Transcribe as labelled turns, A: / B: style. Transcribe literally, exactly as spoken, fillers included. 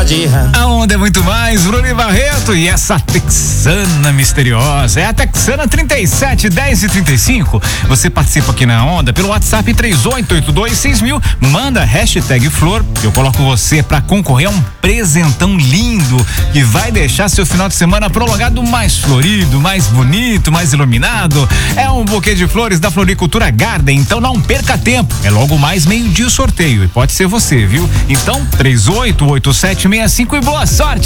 A: A onda é muito mais, Bruno Barreto e essa texana misteriosa. É a Texana trinta e sete, dez e trinta e cinco. Você participa aqui na onda pelo WhatsApp três oito oito dois seis mil. Manda hashtag Flor. Eu coloco você pra concorrer a um presentão lindo que vai deixar seu final de semana prolongado mais florido, mais bonito, mais iluminado. É um buquê de flores da Floricultura Garden, então não perca tempo. É logo mais meio-dia o sorteio e pode ser você, viu? Então, três oito oito sete seis cinco e boa sorte!